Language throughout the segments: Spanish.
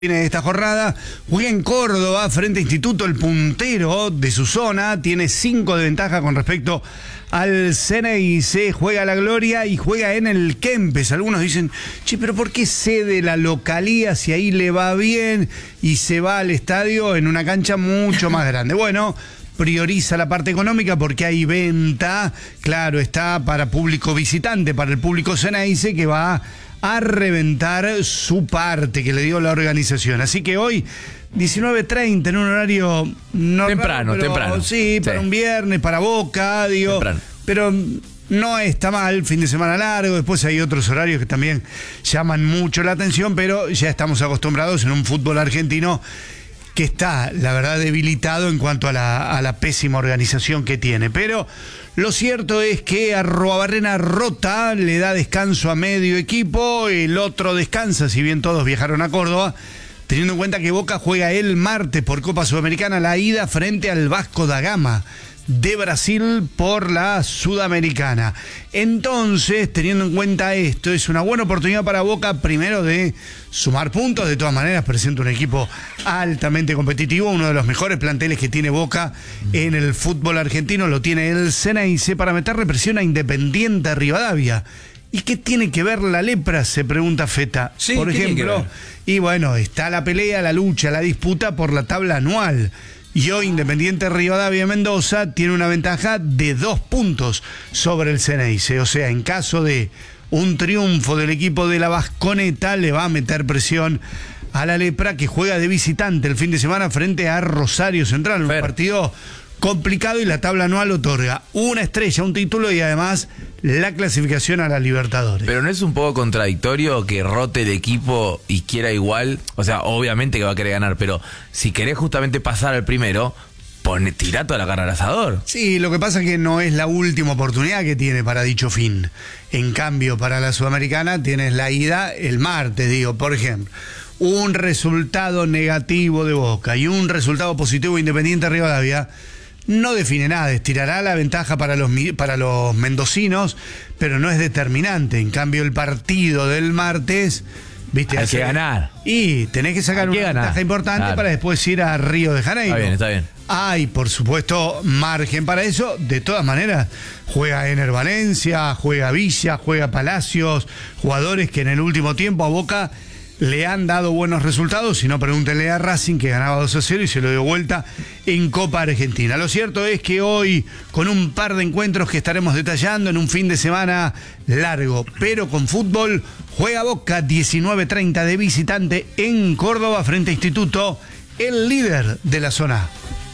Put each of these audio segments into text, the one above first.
Tiene esta jornada, juega en Córdoba frente a Instituto, el puntero de su zona, tiene 5 de ventaja con respecto al Ceneice, juega la Gloria y juega en el Kempes. Algunos dicen, che, pero ¿por qué cede la localía si ahí le va bien y se va al estadio en una cancha mucho más grande? Bueno, prioriza la parte económica porque hay venta, claro, está para público visitante, para el público Ceneice que va a reventar su parte que le dio la organización. Así que hoy, 19:30, en un horario normal, temprano. Sí, para un viernes, para Boca, digo. Temprano. Pero no está mal, fin de semana largo. Después hay otros horarios que también llaman mucho la atención, pero ya estamos acostumbrados en un fútbol argentino que está, la verdad, debilitado en cuanto a la pésima organización que tiene. Pero lo cierto es que Arruabarrena rota, le da descanso a medio equipo, el otro descansa, si bien todos viajaron a Córdoba, teniendo en cuenta que Boca juega el martes por Copa Sudamericana la ida frente al Vasco da Gama de Brasil por la Sudamericana. Entonces, teniendo en cuenta esto, es una buena oportunidad para Boca, primero de sumar puntos. De todas maneras, presenta un equipo altamente competitivo, uno de los mejores planteles que tiene Boca en el fútbol argentino, lo tiene el Ceneice, para meterle presión a Independiente Rivadavia. ¿Y qué tiene que ver la lepra? Se pregunta Feta. Sí, por ejemplo, y bueno, está la pelea, la lucha, la disputa por la tabla anual. Y hoy Independiente Rivadavia Mendoza tiene una ventaja de 2 puntos sobre el Ceneice. O sea, en caso de un triunfo del equipo de la Vasconeta, le va a meter presión a la lepra, que juega de visitante el fin de semana frente a Rosario Central. Un partido complicado, y la tabla anual otorga una estrella, un título y además la clasificación a la Libertadores. Pero ¿no es un poco contradictorio que rote el equipo y quiera igual? O sea, obviamente que va a querer ganar, pero si querés justamente pasar al primero, tirá toda la carne al asador. Sí, lo que pasa es que no es la última oportunidad que tiene para dicho fin. En cambio, para la Sudamericana tienes la ida el martes, digo, por ejemplo. Un resultado negativo de Boca y un resultado positivo de Independiente Rivadavia no define nada, estirará la ventaja para los mendocinos, pero no es determinante. En cambio, el partido del martes, ¿viste? Hay que ganar. Y tenés que sacar una ventaja importante para después ir a Río de Janeiro. Está bien. Hay, por supuesto, margen para eso. De todas maneras, juega Ener Valencia, juega Villa, juega Palacios, jugadores que en el último tiempo a Boca le han dado buenos resultados. Si no, pregúntenle a Racing, que ganaba 2-0 y se lo dio vuelta en Copa Argentina. Lo cierto es que hoy, con un par de encuentros que estaremos detallando en un fin de semana largo, pero con fútbol, juega Boca 19:30 de visitante en Córdoba frente a Instituto, el líder de la zona.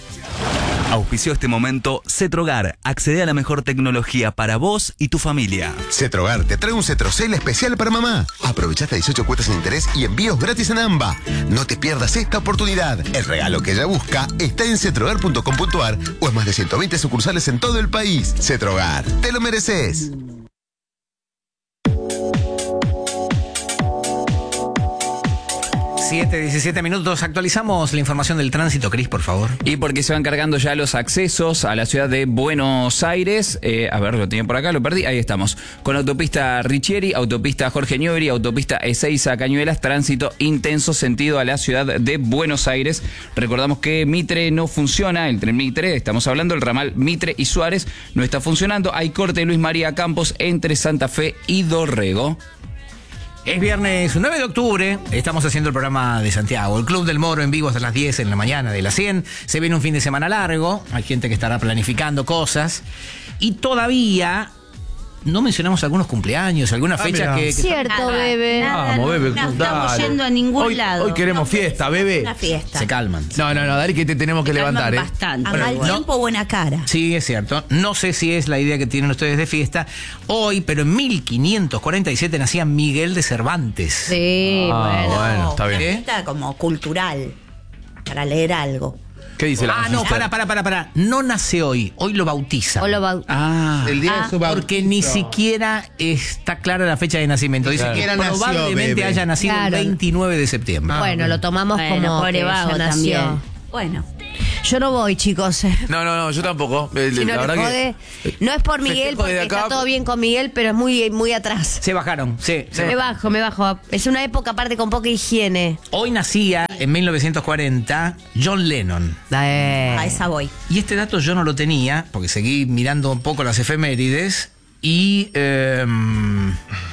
Auspició este momento Cetrogar. Accede a la mejor tecnología para vos y tu familia. Cetrogar te trae un Cetrocel especial para mamá. Aprovecha hasta 18 cuotas sin interés y envíos gratis en AMBA. No te pierdas esta oportunidad. El regalo que ella busca está en cetrogar.com.ar o en más de 120 sucursales en todo el país. Cetrogar, te lo mereces. 7:17 minutos. Actualizamos la información del tránsito, Cris, por favor. Y porque se van cargando ya los accesos a la ciudad de Buenos Aires. A ver, lo tenía por acá, lo perdí. Ahí estamos. Con autopista Richieri, autopista Jorge Newbery, autopista Ezeiza Cañuelas, tránsito intenso sentido a la ciudad de Buenos Aires. Recordamos que Mitre no funciona, el tren Mitre, estamos hablando del ramal Mitre y Suárez, no está funcionando. Hay corte de Luis María Campos entre Santa Fe y Dorrego. Es viernes 9 de octubre, estamos haciendo el programa de Santiago, el Club del Moro en vivo hasta las 10 en la mañana de las 100. Se viene un fin de semana largo, hay gente que estará planificando cosas y todavía no mencionamos algunos cumpleaños, alguna fecha que cierto, bebé. Vamos, bebé. No estamos yendo a ningún lado. Hoy queremos fiesta, bebé. Una fiesta. se calman. No, Dari, que te tenemos que levantar, bastante. A mal tiempo, buena cara. Sí, es cierto. No sé si es la idea que tienen ustedes de fiesta hoy, pero en 1547 nacía Miguel de Cervantes. Sí, bueno, está bien. Una fiesta como cultural, para leer algo. ¿Qué dice la no, para. No nace hoy lo bautiza. el día de su bautizo. Porque ni siquiera está clara la fecha de nacimiento. Dice que probablemente haya nacido el 29 de septiembre. Bueno, lo tomamos como pobre vago nació. Bueno. Yo no voy, chicos. No, yo tampoco. Si no La te verdad jode. No es por Miguel, festejo desde porque acá. está todo bien con Miguel, pero es muy atrás. Se bajaron, sí. Me bajo. Es una época aparte con poca higiene. Hoy nacía en 1940 John Lennon. A esa voy. Y este dato yo no lo tenía, porque seguí mirando un poco las efemérides. Y en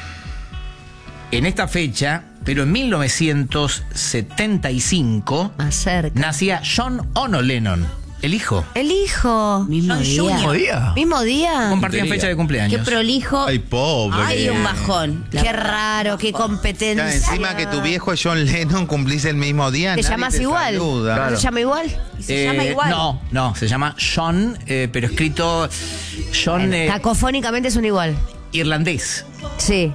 esta fecha, pero en 1975, Más cerca. nacía John Ono Lennon, el hijo. El hijo. Mismo día. ¿Mismo día? Mismo día. Compartían fecha de Qué cumpleaños. prolijo. Ay, pobre. Ay, un bajón. Qué raro, qué competencia. Claro, encima que tu viejo John Lennon cumplís el mismo día. ¿Te nadie llamas igual? saluda. Claro. ¿Se llama igual? Se llama igual. No, se llama John, pero escrito John Cacofónicamente son igual. irlandés. Sí.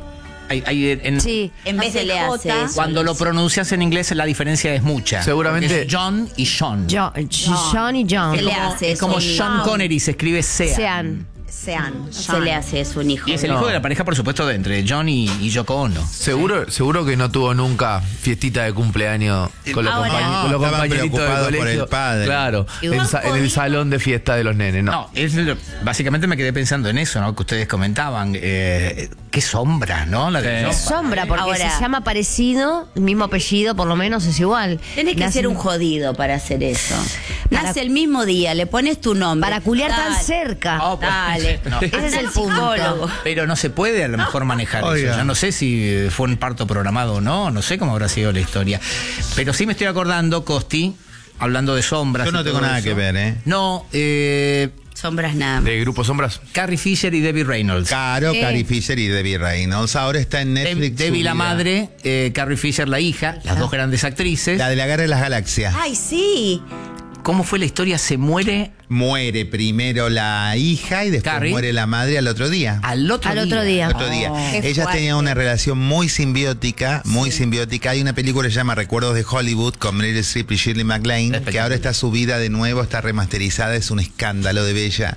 Sí. En vez de le hace J. eso. Cuando lo pronuncias en inglés la diferencia es mucha. Seguramente- Es John y Sean. John y John. Se le hace Es como eso. Sean Connery, se escribe Sean. Sean. Se le hace eso un hijo. Y es el hijo de la pareja, por supuesto, de entre John y Yoko Ono. Seguro que no tuvo nunca fiestita de cumpleaños con los, Ahora- con los Estaban compañeritos del preocupados por colegio. el padre. Claro, Igual en el salón de fiesta de los nenes, ¿no? No, básicamente me quedé pensando en eso, ¿no? Que ustedes comentaban. Qué sombra, ¿no? La de Es John. sombra, porque Ahora- se llama parecido, el mismo apellido, por lo menos es igual. Tenés que Nace- ser un jodido para hacer eso. Para- Nace el mismo día, le pones tu nombre. Para culiar tan Dale. cerca. No, pues, Dale. no. Ese es el punto. Psicólogo. Pero no se puede a lo mejor manejar Oiga. eso. Yo no sé si fue un parto programado o no sé cómo habrá sido la historia. Pero sí me estoy acordando, Costi, hablando de sombras. Yo no y tengo todo nada eso. que ver, ¿eh? No, Sombras nada. De Grupo Sombras. Carrie Fisher y Debbie Reynolds. Caro, Carrie Fisher y Debbie Reynolds. Ahora está en Netflix. Debbie la subida. madre, Carrie Fisher la hija, las dos grandes actrices. La de la Guerra de las Galaxias. Ay, sí. ¿Cómo fue la historia? Se muere Muere primero la hija y después Carrie. muere la madre al otro día. al otro día. Al otro día. qué Ellas fuerte. tenían una relación muy simbiótica, muy simbiótica. Hay una película que se llama Recuerdos de Hollywood con Meryl Streep y Shirley MacLaine, que ahora está subida de nuevo, está remasterizada, es un escándalo de bella.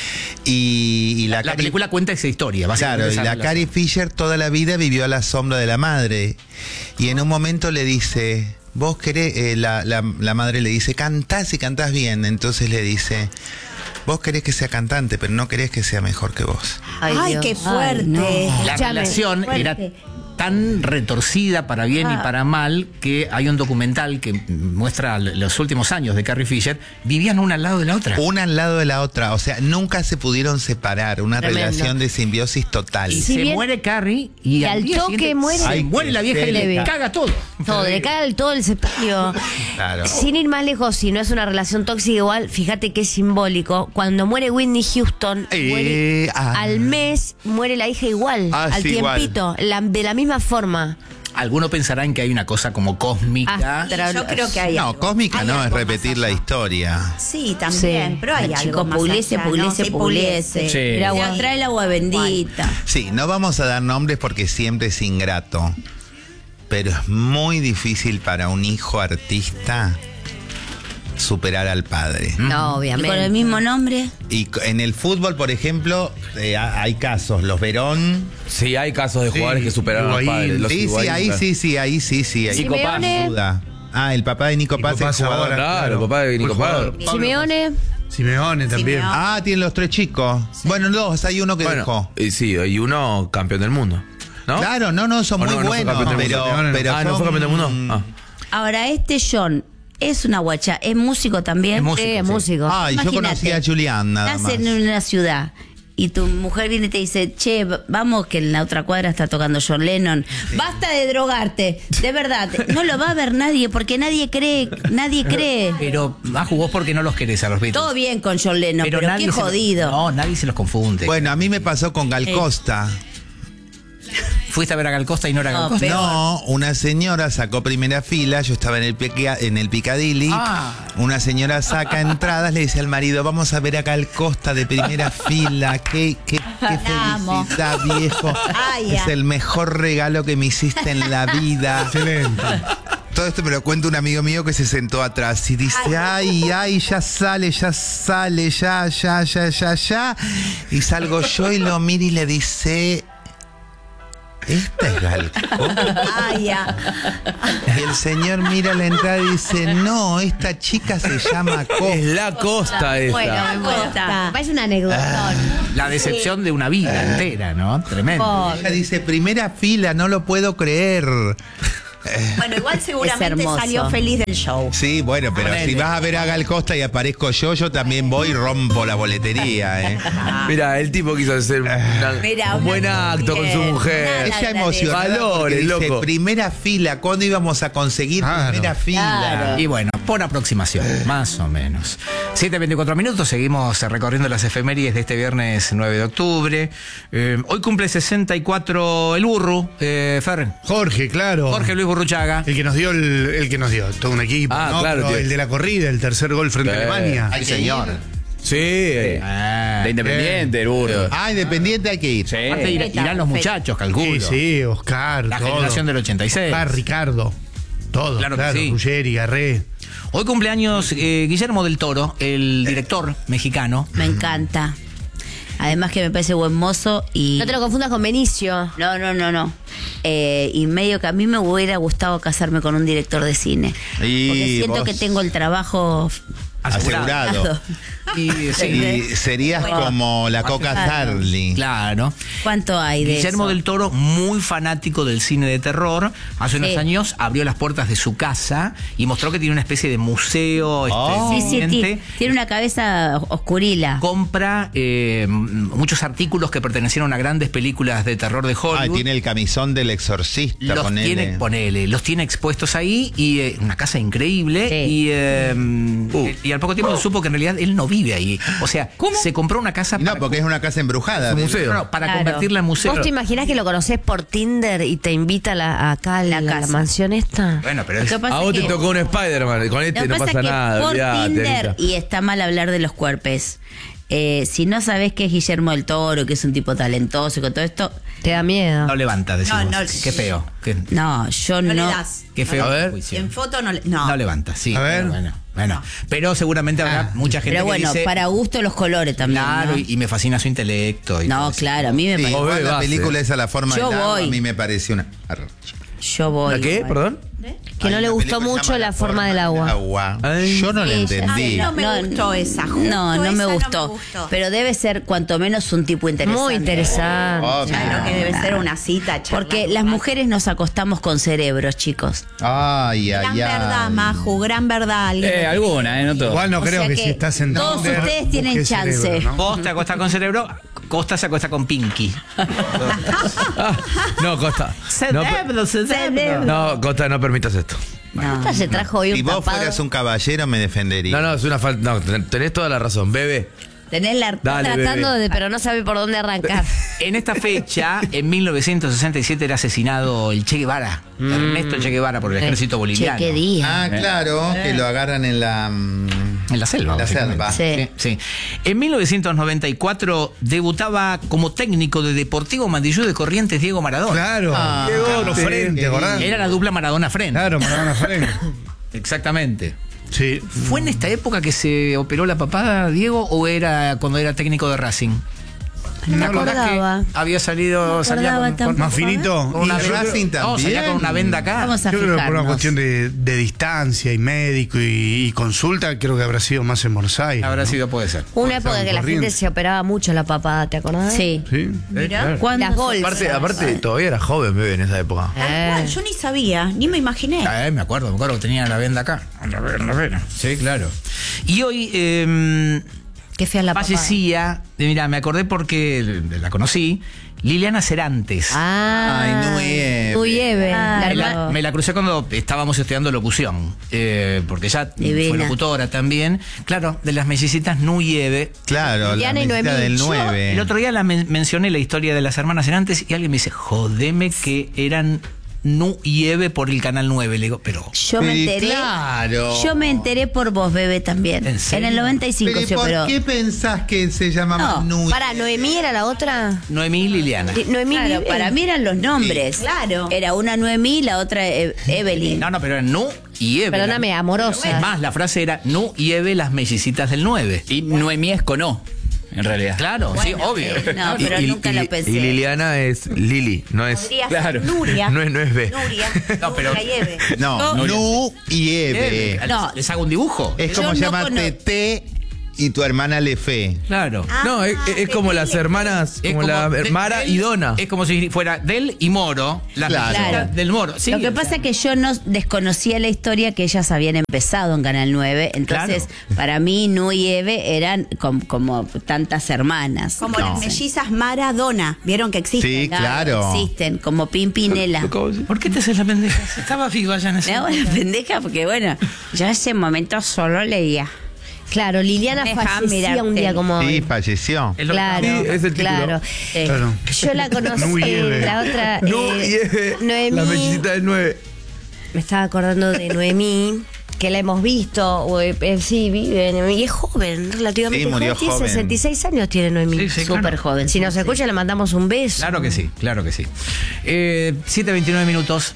Y La Carrie- película cuenta esa historia, básicamente. Claro, y esa la relación. Carrie Fisher toda la vida vivió a la sombra de la madre. Y en un momento le dice, vos querés, la madre le dice, cantás y cantás bien. Entonces le dice, vos querés que sea cantante, pero no querés que sea mejor que vos. Ay, Dios. qué fuerte. Ay, no. La Escuchame, relación fuerte. era tan retorcida para bien y para mal que hay un documental que muestra los últimos años de Carrie Fisher. Vivían una al lado de la otra. Una al lado de la otra, o sea, nunca se pudieron separar, una Tremendo. relación de simbiosis total. Y Si se bien- muere Carrie y al día toque siguiente muere. se Ay, muere la vieja y le Leve. caga todo. Todo, le cae todo el sepelio. Claro. Sin ir más lejos, si no es una relación tóxica igual, fíjate qué simbólico. Cuando muere Whitney Houston, al mes muere la hija igual, al sí, igual. tiempito, de la misma forma. Algunos pensarán que hay una cosa como cósmica. Astral- Yo creo que hay No, algo. cósmica Hay no, es algo repetir más la allá. historia. Sí, también, Sí. pero hay Chico, algo más puliese, allá, ¿no? puliese, Sí, puliese. Sí. El agua. Trae el agua bendita. Sí, no vamos a dar nombres porque siempre es ingrato. Pero es muy difícil para un hijo artista superar al padre. No, ¿Y con el obviamente. mismo nombre? Y en el fútbol, por ejemplo, hay casos. Los Verón. Sí, hay casos de Sí, jugadores que superaron a los Higuaín. padres. Los Sí, Higuaín, ahí claro. sí. Ahí Nico Paz. Simeone, duda. El papá de Nico Nico Paz Paz es jugador. ahora. Claro, el papá de Nico Fue Paz. jugador. Simeone, Simeone también. Simeone. Tienen los tres chicos. Bueno, dos, hay uno que dejó. Bueno, sí, y uno campeón del mundo. ¿No? Claro, no, son ¿O muy no fue buenos, campeón del pero, mundo? pero ¿no fue son- campeón del mundo? Ahora, este John es una guacha, es músico también. Es músico, es sí. músico. Ay, yo Imagínate, conocí a Julián nada más. Nace en una ciudad y tu mujer viene y te dice, che, vamos que en la otra cuadra está tocando John Lennon. Basta de drogarte, de verdad. No lo va a ver nadie porque nadie cree. Pero, Maju, vos porque no los querés a los Beatles. Todo bien con John Lennon, pero, nadie qué se los- jodido. No, nadie se los confunde. Bueno, a mí me pasó con Gal Costa. Fuiste a ver a Gal Costa y no era Gal No, Costa. Peor. No, una señora sacó primera fila, yo estaba en el Piccadilly, una señora saca entradas, le dice al marido, vamos a ver a Gal Costa de primera fila, qué amo. felicidad, viejo, Ay, es ay. el mejor regalo que me hiciste en la vida. Excelente. Todo esto me lo cuenta un amigo mío que se sentó atrás y dice, ay, ya sale, ya. Y salgo yo y lo miro y le dice, ¿esta es Gal Galcosta. Y el señor mira la entrada y dice, no, esta chica se llama Costa. Es la Costa esa. Bueno, me gusta. Parece una anécdota. La decepción de una vida entera, ¿no? Tremendo. Ella dice, primera fila, no lo puedo creer. Bueno, igual Es seguramente hermoso. salió feliz del show. Sí, bueno, pero Ponele. si vas a ver a Gal Costa y aparezco yo también voy y rompo la boletería, ¿eh? Mira, el tipo quiso hacer Mira, un buen una acto con su mujer. Nada. Ella agradezco. emocionada Valores, porque dice, loco. primera fila, ¿cuándo íbamos a conseguir primera fila? Claro. Y bueno, por aproximación, más o menos. 7:24 minutos, seguimos recorriendo las efemérides de este viernes 9 de octubre. Hoy cumple 64 el Burru, Fer. Jorge, claro. Jorge Luis Burruchaga. El que nos dio el que nos dio todo un equipo, Ah, ¿no? claro, Pero tío. el de la corrida, el tercer gol frente a Alemania. Hay que señor. ir. Sí. De Independiente, el burro. Ah, Independiente hay que ir. Sí. Aparte irán los muchachos, calculo. Sí, Oscar, La todo. generación del 86. Oscar, Ricardo, todo. Claro Claro, que sí. Ruggeri, Garré. Hoy cumpleaños Guillermo del Toro, el director mexicano. Me encanta. Además que me parece buen mozo y... No te lo confundas con Benicio. No. Y medio que a mí me hubiera gustado casarme con un director de cine. Y Porque siento vos- que tengo el trabajo Asegurado. Y, sí, Y serías como la Coca Sarli. claro. ¿Cuánto hay de Guillermo eso? del Toro, muy fanático del cine de terror, hace unos Sí. años abrió las puertas de su casa y mostró que tiene una especie de museo. Sí, viviente. tiene una cabeza oscurila. Compra muchos artículos que pertenecieron a grandes películas de terror de Ah, Hollywood. tiene el camisón del exorcista, Los los tiene expuestos ahí y una casa increíble Sí. y al poco tiempo supo que en realidad él no vive ahí. O sea, se compró una casa No, porque es una casa embrujada. Un museo. para Claro. convertirla en museo. ¿Vos te imaginás que lo conocés por Tinder y te invita acá a la casa. mansión esta? Bueno, pero Lo es, que pasa A vos es te que- tocó un Spider-Man. Con este Lo que no pasa pasa es que nada. por olvidate, Tinder, Anita. y está mal hablar de los cuerpes, si no sabés que es Guillermo del Toro, que es un tipo talentoso y con todo esto, Te da miedo. no levanta, decimos. No, Qué feo. no, yo No no. le das. Qué feo. A ver. juicio. En foto no le... No. No levanta, sí. A ver. Bueno. Pero seguramente habrá mucha gente Pero que bueno, dice, para gusto los colores también. claro, ¿no? y me fascina su intelecto. Y todo No, eso. claro, a mí me Sí, parece. igual la base. película esa, La forma Yo del agua, voy. a mí me pareció una... Yo voy. ¿La qué? igual. ¿Perdón? Que no le gustó mucho la forma del agua. Ay. Yo no la Sí, entendí. No me gustó esa. Justo No esa me gustó. gustó. Pero debe ser cuanto menos un tipo interesante. Muy interesante. Oh, Claro que debe ser una cita, charlar. Porque las mujeres nos acostamos con cerebros, chicos. Ay, Gran ay, verdad, ay. Maju, gran verdad. Alguna, no todo. Igual no O creo sea que que si estás en todos Tinder, ustedes tienen busques chance. cerebro, ¿no? Vos te acostás con cerebro, Costa se acuesta con Pinky. Ah, no, Costa. No, Cerebro. no, Costa, no permitas esto. No. Se trajo hoy un Si vos tapado. fueras un caballero, me defendería. No, es una falta. No, tenés toda la razón, bebé. Tenés la... Dale, Tratando bebé. pero no sabe por dónde arrancar. En esta fecha, en 1967, era asesinado el Che Guevara, Ernesto Che Guevara, por el ejército Che, boliviano. qué día. Ah, claro, que lo agarran en la... En la selva. En la básicamente. selva. Sí. Sí. En 1994 debutaba como técnico de Deportivo Mandillú de Corrientes Diego Maradona. Claro. Ah, Carlos qué Frente, ¿te acordás? Era la dupla Maradona-Fren. Claro, Maradona Frente. Exactamente. Sí. ¿Fue en esta época que se operó la papada, Diego, o era cuando era técnico de Racing? No me ¿Te acordás acordaba. que había salido, salía acordaba con, tampoco. Más finito. con una Y Racing no, salía también. con una venda acá. Vamos a Yo creo que por una fijarnos. cuestión de distancia y médico y consulta, creo que habrá sido más en Buenos Aires. Habrá ¿no? sido, puede ser. Una época que la gente Corrientes. se operaba mucho la papada, ¿te acordás? Sí. Sí. Claro. ¿Cuándo Las se- bolsas. Aparte, todavía era joven, bebé, en esa época. Yo ni sabía, ni me imaginé. Me acuerdo que tenía la venda acá. La vena. Sí, claro. Y hoy Qué fea la papada. fallecía, mira, me acordé porque la conocí, Liliana Cerantes. Ah, Ay, Nueve. Nueve. Ah, La Me hermana- la, me la crucé cuando estábamos estudiando locución, porque ella Divina. fue locutora también. Claro, de las mellicitas Nueve. Claro, la Diana y mesita Noemí. del Yo, 9. El otro día mencioné la historia de las hermanas Cerantes y alguien me dice, jodeme que eran Nu y Eve por el canal 9. Le digo, pero Yo me enteré. Claro. Yo me enteré por vos, bebé, también. ¿En serio? el 95 Pero ¿y se por operó. qué pensás que se llamaba No, Nueve? Para, Noemí era la otra. Noemí y Liliana. Noemí Claro, vive. para mí eran los nombres. Claro. Era una Noemí y la otra Evelyn. No, pero eran Nu y Eve. Perdóname, Es amorosa. más, la frase era Nu y Eve, las mellicitas del 9. Y Noemí es con O. en realidad. Claro, sí, obvio. No, pero nunca lo pensé. Y Liliana es Lili, no es. Podría Claro. ser Nuria. No es B. Nuria. No, pero- Nuria y Eve. No, Nu y Eve. No. Les hago un dibujo. Es como Yo no llamarte T y tu hermana Lefe. Claro. No, es como las hermanas, Es como la de- Mara Del- y Donna. Es como si fuera Del y Moro. La Claro. mellizas del Moro. Sí, Lo que o sea, pasa es que yo no desconocía la historia que ellas habían empezado en Canal 9. Entonces, para mí, Nu y Eve eran como tantas hermanas. Como No. las mellizas Maradona. ¿Vieron que existen? Sí, claro. Existen, como Pimpinela. ¿Por qué te haces la pendeja? Estaba viva ya en ese Me hago la pendeja porque, bueno, yo ese momento solo leía. Claro, Liliana Deja fallecía mirarte. un día como Sí, hoy. falleció. Es lo que Claro, Sí, es el título. claro. Claro. Yo la conocí, Nu y Eve. la otra, No, y Noemí, la mellizita del 9. me estaba acordando de Noemí, que la hemos visto, sí, vive, y es joven, relativamente Sí, murió joven, tiene joven. 66 años tiene Noemí. Sí, sí, Súper claro. joven. Si nos escucha le mandamos un beso. Claro que sí, claro que sí. 7:29 minutos.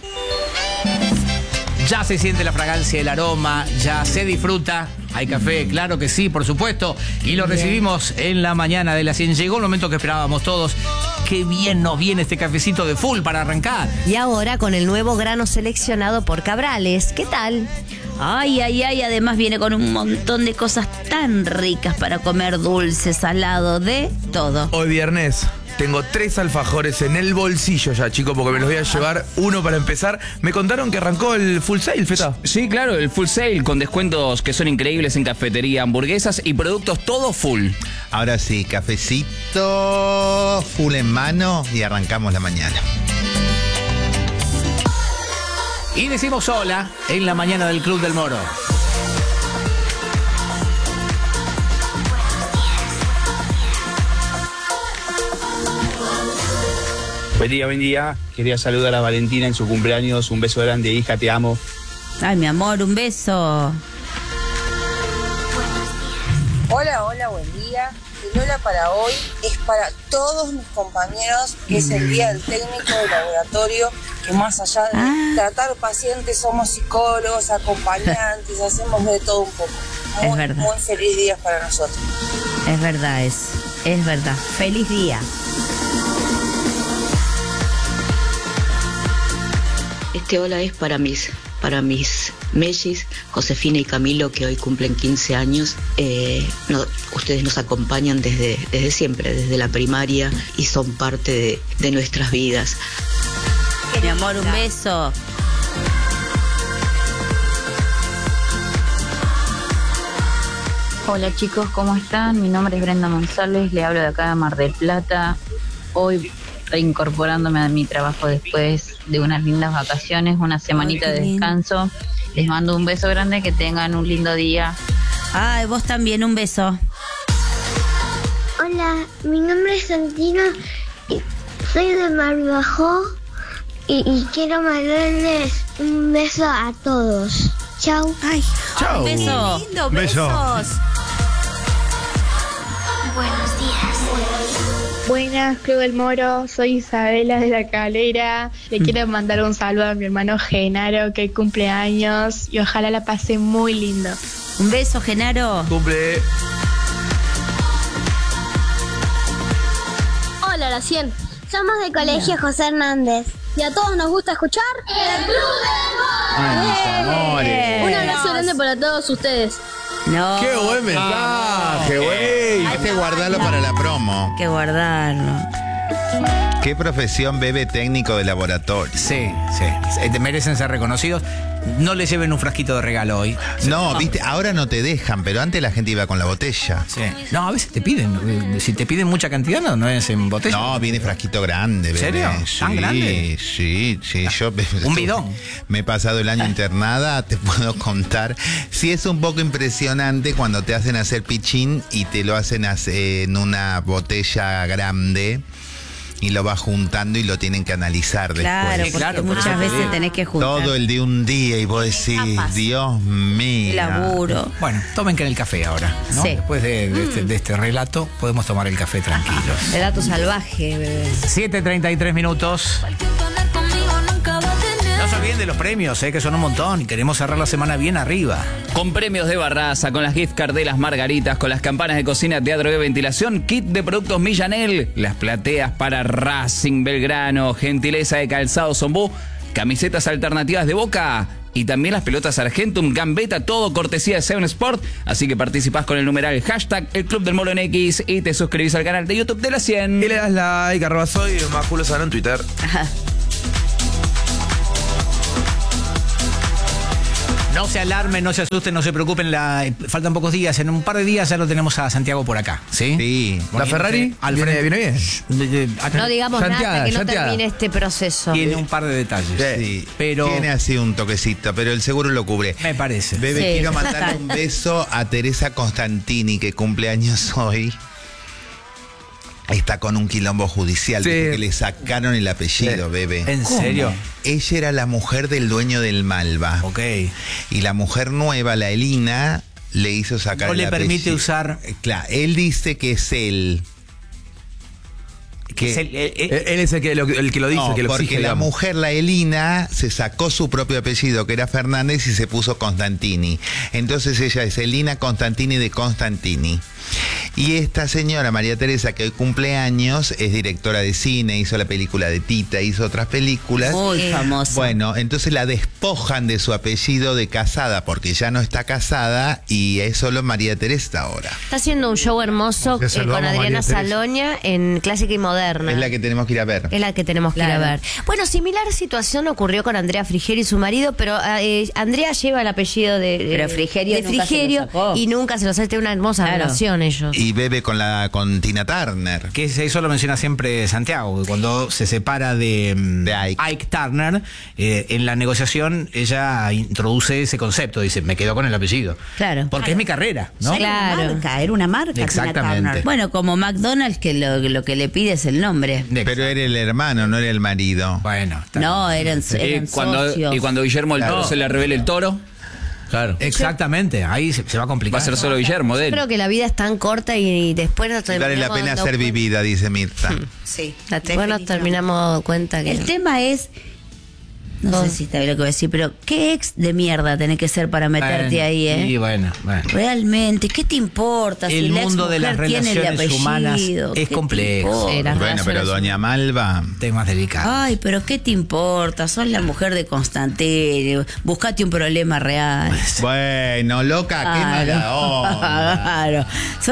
Ya se siente la fragancia, el aroma, ya se disfruta. Hay café, claro que sí, por supuesto. Y lo recibimos en la mañana de la 100. Llegó el momento que esperábamos todos. Qué bien nos viene este cafecito de full para arrancar. Y ahora con el nuevo grano seleccionado por Cabrales. ¿Qué tal? Ay, ay, ay, además viene con un montón de cosas tan ricas para comer, dulce, salado, de todo. Hoy viernes tengo 3 alfajores en el bolsillo ya, chicos, porque me los voy a llevar uno para empezar. Me contaron que arrancó el full sale, Feta. Sí, claro, el full sale con descuentos que son increíbles en cafetería, hamburguesas y productos todo full. Ahora sí, cafecito full en mano y arrancamos la mañana. Y decimos hola en la mañana del Club del Moro. Buen día. Quería saludar a Valentina en su cumpleaños. Un beso grande, hija, te amo. Ay, mi amor, un beso. Hola, buen día. El hola para hoy es para todos mis compañeros, que es el día del técnico de laboratorio, que más allá de tratar pacientes, somos psicólogos, acompañantes, hacemos de todo un poco. Es verdad. Muy feliz día para nosotros. Es verdad, es verdad. Feliz día. Este hola es para mis mellis, Josefina y Camilo, que hoy cumplen 15 años. Ustedes nos acompañan desde siempre, desde la primaria, y son parte de nuestras vidas. Mi amor, un beso. Hola chicos, ¿cómo están? Mi nombre es Brenda González, le hablo de acá de Mar del Plata. Hoy reincorporándome a mi trabajo después de unas lindas vacaciones, una semanita de descanso. Les mando un beso grande, que tengan un lindo día. Ay, vos también, un beso. Hola, mi nombre es Santino, y soy de Barbajó y quiero mandarles un beso a todos. Chau. Ay, chau. Un beso. Lindo, Beso. besos. Buenos días. Buenas, Club del Moro, soy Isabela de La Calera. Le quiero mandar un saludo a mi hermano Genaro, que cumple años, y ojalá la pase muy lindo. Un beso, Genaro. Cumple. Hola, la 100. Somos del Colegio José Hernández. Y a todos nos gusta escuchar El Club del Moro. Ay, mis amores. Un abrazo grande para todos ustedes. No. ¡Qué buen mensaje, güey! Hay que guardarlo para la promo. Hay que guardarlo. ¿Qué profesión bebe técnico de laboratorio? Sí. Merecen ser reconocidos. No le lleven un frasquito de regalo hoy. No, viste, ahora no te dejan, pero antes la gente iba con la botella. Sí. No, a veces te piden. Si te piden mucha cantidad, no es en botella. No, viene frasquito grande, bebé. ¿Serio? ¿Tan grande? Sí. Yo, un bidón. Me he pasado el año internada, te puedo contar. Sí, es un poco impresionante cuando te hacen hacer pichín y te lo hacen en una botella grande. Y lo vas juntando y lo tienen que analizar Claro, después. porque muchas veces tenés que juntar. Todo el de un día y vos decís, Dios mío. Laburo. Bueno, tomen que en el café ahora, ¿no? Sí. Después de este relato, podemos tomar el café tranquilos. Relato salvaje, bebé. 7:33 minutos. No se olviden de los premios, que son un montón. Y queremos cerrar la semana bien arriba. Con premios de Barraza, con las gift card de las Margaritas, con las campanas de cocina, teatro de ventilación, kit de productos Millanel, las plateas para Racing Belgrano, gentileza de Calzado Zombú, camisetas alternativas de Boca y también las pelotas Argentum, Gambetta, todo cortesía de Seven Sport. Así que participás con el numeral hashtag El Club del Moro en X y te suscribís al canal de YouTube de La 100. Y le das like, @soy Majulo Sano en Twitter. Ajá. No se alarmen, no se asusten, no se preocupen. Faltan pocos días. En un par de días ya lo tenemos a Santiago por acá. ¿Sí? Sí. ¿La Ferrari? ¿Viene bien? No digamos nada hasta que no Santiago. termine este proceso. Tiene un par de detalles. Sí, pero tiene así un toquecito, pero el seguro lo cubre. Me parece. Bebe, Sí. quiero mandarle un beso a Teresa Constantini, que cumple años hoy. Está con un quilombo judicial, Sí. porque le sacaron el apellido, Bebe. ¿En serio? Ella era la mujer del dueño del Malva. Ok. Y la mujer nueva, la Elina, le hizo sacar No el le permite apellido. usar. Claro, él dice que es él. Que Él es el que lo dice, no, que lo porque exige, la digamos. mujer, la Elina, se sacó su propio apellido, que era Fernández, y se puso Constantini. Entonces ella es Elina Constantini de Constantini. Y esta señora, María Teresa, que hoy cumple años, es directora de cine, hizo la película de Tita, hizo otras películas. Muy famosa. Bueno, entonces la despojan de su apellido de casada, porque ya no está casada y es solo María Teresa ahora. Está haciendo un show hermoso Ya saludamos con a Adriana María Teresa. Saloña en Clásica y Moderna. Es la que tenemos que ir a ver. Es la que tenemos que ir a Claro. ver. Bueno, similar situación ocurrió con Andrea Frigerio y su marido, pero Andrea lleva el apellido de Pero Frigerio de nunca se lo Frigerio sacó. y nunca se lo saca. Tiene una hermosa Claro. relación ellos. Y Bebe con Tina Turner. Que eso lo menciona siempre Santiago, que cuando se separa de Ike Turner, en la negociación ella introduce ese concepto, dice, me quedo con el apellido. Claro. Porque es mi carrera, ¿no? Claro. Era una marca. Tina Exactamente. Turner. Bueno, como McDonald's, que lo que le pide es el nombre. Pero era el hermano, no era el marido. Bueno. No, eran socios. Y cuando Guillermo el Toro se le revela el toro, Claro. Exactamente, ahí se va a complicar. va a ser solo Guillermo de él. Creo que la vida es tan corta y después nos Vale la terminamos pena dando ser cuenta- vivida, dice Mirta. Sí. Después nos terminamos dando cuenta que El tema es, no sé si está bien lo que voy a decir, pero ¿qué ex de mierda tenés que ser para meterte Bueno, ahí, Y bueno. Realmente, ¿qué te importa si El la mundo de las exmujer tiene el relaciones apellido? humanas ¿Qué es te complejo. importa? Sí, las Bueno, pero relaciones- doña Malva. Temas delicados. Ay, pero ¿qué te importa? Sos la mujer de Constantino. Buscate un problema real. Bueno, loca, qué mala onda. Claro.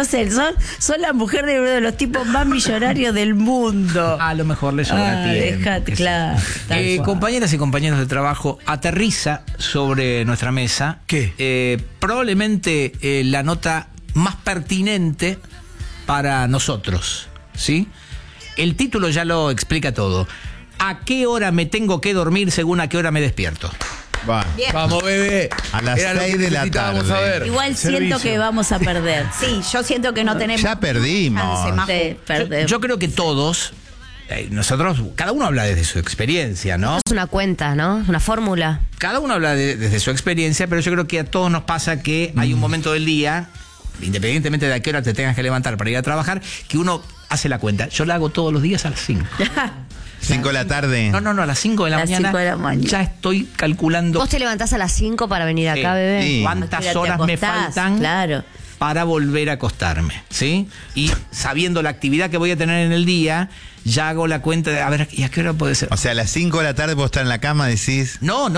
Sos la mujer de uno de los tipos más millonarios del mundo. A lo mejor le sobra tiempo. Déjate, claro. Tal cual. Compañeras y compañeros de trabajo, aterriza sobre nuestra mesa. ¿Qué? Probablemente la nota más pertinente para nosotros, ¿sí? El título ya lo explica todo. ¿A qué hora me tengo que dormir según a qué hora me despierto? Va. Vamos, Bebe. A las Era lo 6 que de la necesitábamos tarde. saber. Igual siento Servicio. que vamos a perder. Sí, yo siento que no tenemos. Ya perdimos. chance, Majo. Sí, perdemos. Yo creo que todos, nosotros, cada uno habla desde su experiencia, ¿no? es una cuenta, ¿no? Una fórmula. Cada uno habla desde su experiencia, pero yo creo que a todos nos pasa que hay un momento del día, independientemente de a qué hora te tengas que levantar para ir a trabajar, que uno hace la cuenta. Yo la hago todos los días a las 5. 5 de la tarde. No, a las 5 de la Las mañana. 5 de la mañana. Ya estoy calculando Vos te levantás a las 5 para venir acá, Sí. bebé. Sí. cuántas Mira, te horas me acostás, faltan Claro. para volver a acostarme, ¿sí? Y sabiendo la actividad que voy a tener en el día, ya hago la cuenta de, a ver, ¿y a qué hora puede ser? O sea, a las 5 de la tarde vos estás en la cama, decís. No.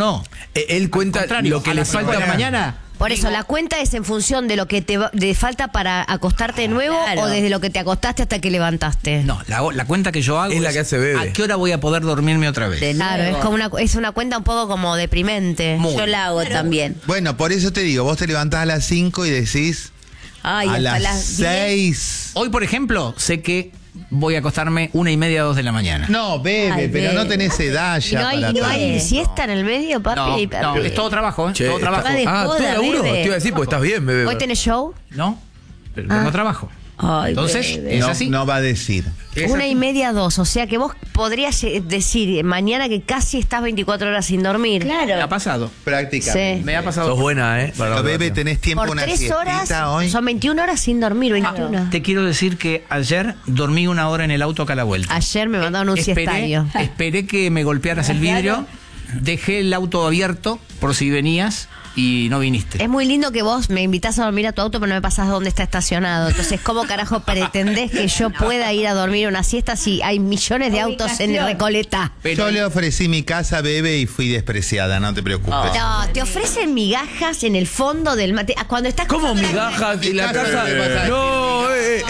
Él cuenta Al contrario, lo que a le las 5 falta de la mañana. Por eso, la cuenta es en función de lo que te falta para acostarte de nuevo Claro. o desde lo que te acostaste hasta que levantaste. No, la cuenta que yo hago Es la que hace Bebe. ¿a qué hora voy a poder dormirme otra vez? De Claro, nuevo. es como es una cuenta un poco como deprimente. Yo la hago también. Bueno, por eso te digo, vos te levantás a las 5 y decís. Ay, a hasta las las 10. 6. Hoy, por ejemplo, sé que voy a acostarme 1:30, 2 de la mañana. No, Bebe, Ay, pero Bebe. no tenés edad ¿Y ya no hay, para no hay tanto. siesta en el medio, papi? No, es todo trabajo, ¿eh? Che, todo trabajo. está de joda, ¿tú laburo? Bebe. Te iba a decir, pues estás bien, Bebe. ¿Hoy tenés show? No, pero tengo trabajo. Ay, Entonces, Bebe. es No, así. no va a decir. Es 1:30, 2. O sea que vos podrías decir mañana que casi estás 24 horas sin dormir. Me ha Claro. pasado. Prácticamente. Sí. Me ha pasado. Sos buena, ¿eh? Pero, Bebe, tenés tiempo Por una 3 horas siestita hoy. son 21 horas sin dormir. 21. Te quiero decir que ayer dormí 1 hora en el auto acá a la vuelta. Ayer me mandaron un siestario. Esperé que me golpearas el vidrio dejé el auto abierto por si venías y no viniste. Es muy lindo que vos me invitás a dormir a tu auto, pero no me pasás dónde está estacionado. Entonces, ¿cómo carajo pretendés que yo pueda ir a dormir una siesta si hay millones de autos en Recoleta? Yo le ofrecí mi casa, Bebe, y fui despreciada, no te preocupes. No, te ofrecen migajas en el fondo del mate. Cuando estás ¿Cómo migajas en la casa? No,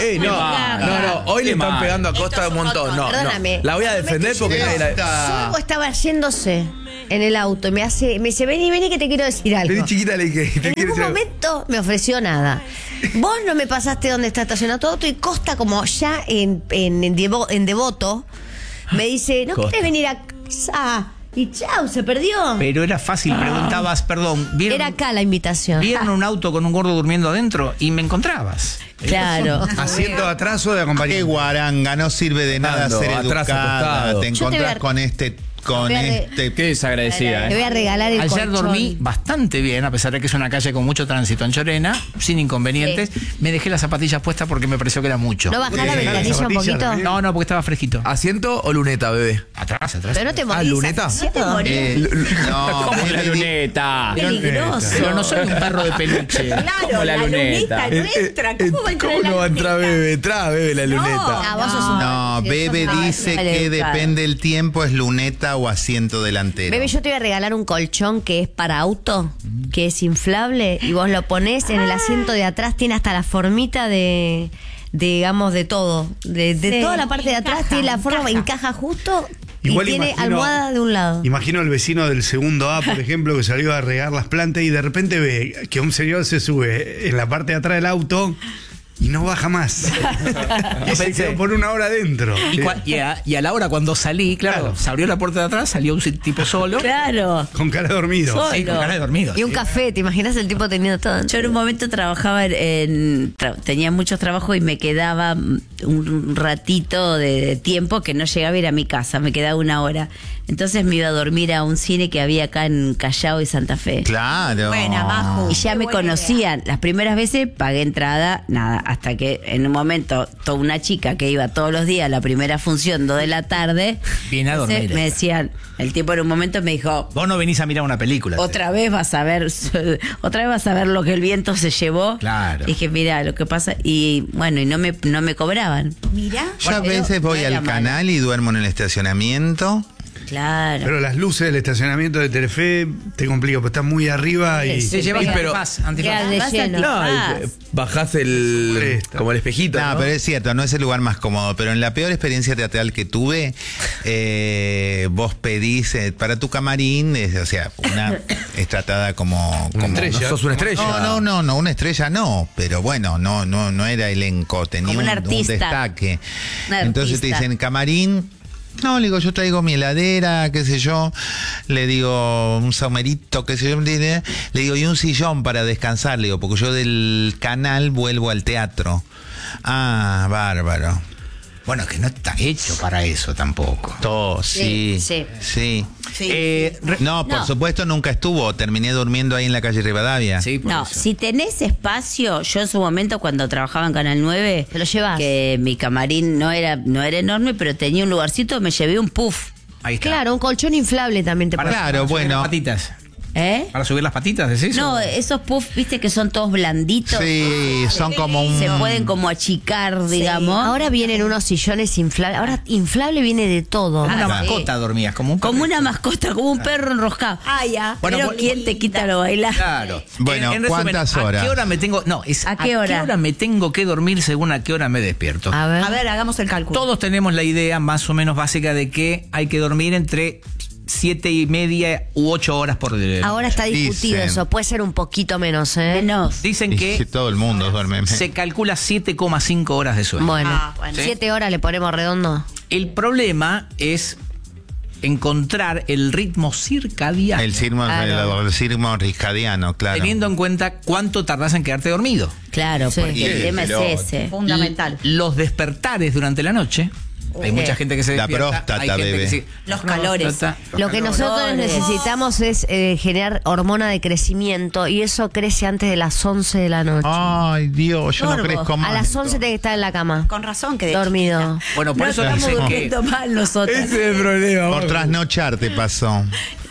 no. Hoy le están pegando a Costa un montón. No, perdóname. La voy a defender porque nadie la... Sorbo estaba yéndose en el auto. Me dice, vení que te quiero decir algo. Vení, chiquita, le dije. En ningún momento me ofreció nada. Vos no me pasaste donde está estacionado tu auto y Costa, como ya en Devoto, me dice, ¿no querés venir a casa? Y chau, se perdió. Pero era fácil, preguntabas, perdón. Era acá la invitación. Vieron un auto con un gordo durmiendo adentro y me encontrabas. Claro. ¿Asiento atrás o de acompañamiento? Qué guaranga, no sirve de nada ser atrás, educada. acostado. Te encontrás con este... Qué desagradecida. Te voy a regalar el Ayer colchón. dormí bastante bien, a pesar de que es una calle con mucho tránsito en Chorena, sin inconvenientes. Me dejé las zapatillas puestas porque me pareció que era mucho. ¿No bajás la ventanilla un poquito? No, porque estaba fresquito. ¿Asiento o luneta, bebé? Atrás. Pero no te morís. ¿luneta? ¿Sí te morís? No, ¿Cómo la luneta? Peligroso. Pero no soy un perro de peluche. Claro, ¿Cómo la luneta? no entra. ¿Cómo va a entrar ¿Cómo no va a entrar bebé? Trae, bebé, la luneta. Vos sos un- No, Bebe dice que depende el tiempo, es luneta o asiento delantero. Bebé, yo te voy a regalar un colchón que es para auto, que es inflable, y vos lo ponés en el asiento de atrás, tiene hasta la formita de digamos, de todo. De toda la parte de atrás tiene la forma, encaja justo. Igual y tiene almohada de un lado. Imagino al vecino del segundo A, por ejemplo, que salió a regar las plantas y de repente ve que un señor se sube en la parte de atrás del auto y no baja más. Y se quedó por una hora adentro. Y a la hora cuando salí, claro, se abrió la puerta de atrás, salió un tipo solo. Claro. Con cara de dormido. Solo. Sí, con cara de dormido. Y un café, ¿te imaginas el tipo teniendo todo? Yo en un momento trabajaba tenía muchos trabajos y me quedaba un ratito de tiempo que no llegaba a ir a mi casa, me quedaba una hora. Entonces me iba a dormir a un cine que había acá en Callao y Santa Fe. Claro. Buena, Majo. Y ya me conocían. Las primeras veces pagué entrada, nada, hasta que en un momento toda una chica que iba todos los días a la primera función, 2 de la tarde, Viene a dormir. me decían, el tipo en un momento me dijo, Vos no venís a mirar una película. otra vez vas a ver lo que el viento se llevó. Claro. Y dije, mira, lo que pasa, y bueno, y no me cobraban. Mira. Yo a veces voy al canal y duermo en el estacionamiento. Claro. Pero las luces del estacionamiento de Telefe te complica, porque están muy arriba y... Se lleva pero- antifaz. Queda de lleno. No, bajás como el espejito. No, ¿no? pero es cierto, no es el lugar más cómodo. Pero en la peor experiencia teatral que tuve, vos pedís para tu camarín, o sea, una es tratada como estrella. No sos una estrella. No, una estrella no, pero bueno, no era elenco, tenía Como un un artista. destaque. Un Entonces te artista. dicen camarín. No, le digo, yo traigo mi heladera, qué sé yo, le digo, un saumerito, qué sé yo, le digo, y un sillón para descansar, le digo, porque yo del canal vuelvo al teatro. Ah, bárbaro. Bueno, que no está hecho para eso tampoco. Todo, sí. No, por supuesto nunca estuvo, terminé durmiendo ahí en la calle Rivadavia. Sí, por No, eso. si tenés espacio, yo en su momento cuando trabajaba en Canal 9, Te lo llevas. que mi camarín no era enorme, pero tenía un lugarcito, me llevé un puff. Ahí está. Claro, un colchón inflable también te Para puede. Claro, subir bueno. las patitas. ¿Eh? Para subir las patitas, ¿decís? No, esos puffs, viste que son todos blanditos. Sí, son como un... Se pueden como achicar, digamos. Ahora vienen unos sillones inflables. Ahora inflable viene de todo. Una sí. mascota dormías, como un Como perrito. una mascota, como un perro enroscado. Ah, ya. Bueno, Pero vos- ¿quién te quita lo bailar? Claro. Bueno, ¿cuántas horas? ¿A qué hora me tengo? No, es ¿A qué hora? me tengo que dormir según a qué hora me despierto? A ver. A ver, hagamos el cálculo. Todos tenemos la idea más o menos básica de que hay que dormir entre 7:30 u 8 horas por día. Ahora está discutido Dicen. eso. Puede ser un poquito menos, ¿eh? Menos. Dicen Y que todo el mundo duerme. se calcula 7,5 horas de sueño. Bueno, Ah, bueno. 7 horas le ponemos redondo. El problema es encontrar el ritmo circadiano. El ritmo circadiano, claro. Teniendo en cuenta cuánto tardás en quedarte dormido. Claro, Sí. porque el tema Pero- es ese. Fundamental. Los despertares durante la noche. Hay mucha gente que se La despierta. próstata, hay gente bebé. que sí. Los calores. Lo que nosotros necesitamos es generar hormona de crecimiento y eso crece antes de las 11 de la noche. Ay, Dios, yo no Sorbo. crezco más. A las 11 tenés que estar en la cama. Con razón que de Dormido. Bueno, por No eso estamos dicen que durmiendo mal nosotros. Ese es el problema. Por trasnochar te pasó.